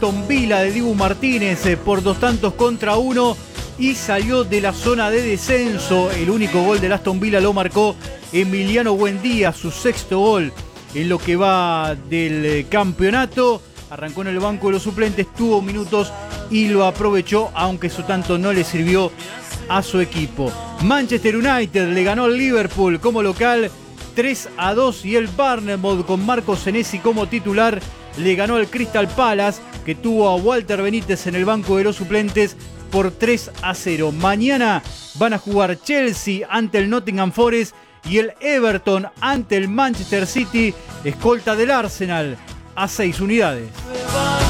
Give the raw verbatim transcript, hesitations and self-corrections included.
Aston Villa de Dibu Martínez eh, por dos tantos contra uno y salió de la zona de descenso. El único gol del Aston Villa lo marcó Emiliano Buendía, su sexto gol en lo que va del eh, campeonato. Arrancó en el banco de los suplentes, tuvo minutos y lo aprovechó, aunque su tanto no le sirvió a su equipo. Manchester United le ganó al Liverpool como local tres a dos y el Bournemouth con Marco Senesi como titular le ganó al Crystal Palace, que tuvo a Walter Benítez en el banco de los suplentes, por tres a cero. Mañana van a jugar Chelsea ante el Nottingham Forest y el Everton ante el Manchester City, escolta del Arsenal a seis unidades.